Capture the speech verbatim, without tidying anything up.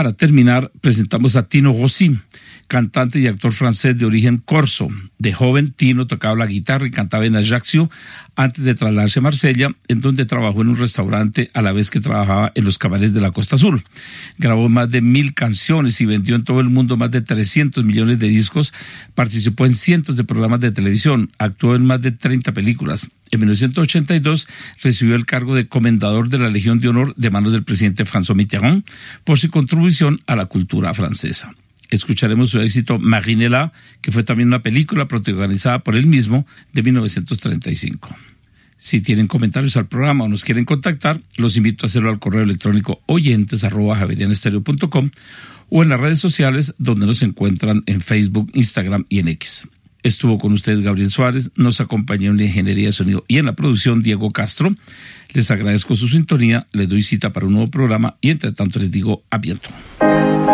Para terminar, presentamos a Tino Rossi, cantante y actor francés de origen corso. De joven, Tino tocaba la guitarra y cantaba en Ajaccio antes de trasladarse a Marsella, en donde trabajó en un restaurante a la vez que trabajaba en los cabarets de la Costa Azul. Grabó más de mil canciones y vendió en todo el mundo más de trescientos millones de discos. Participó en cientos de programas de televisión, actuó en más de treinta películas. En mil novecientos ochenta y dos recibió el cargo de comendador de la Legión de Honor de manos del presidente François Mitterrand por su contribución a la cultura francesa. Escucharemos su éxito Marinella, que fue también una película protagonizada por él mismo de mil novecientos treinta y cinco. Si tienen comentarios al programa o nos quieren contactar, los invito a hacerlo al correo electrónico oyentes arroba javerianestereo punto com o en las redes sociales donde nos encuentran en Facebook, Instagram y en X. Estuvo con ustedes Gabriel Suárez, nos acompañó en la ingeniería de sonido y en la producción Diego Castro. Les agradezco su sintonía, les doy cita para un nuevo programa y entre tanto les digo a bientôt.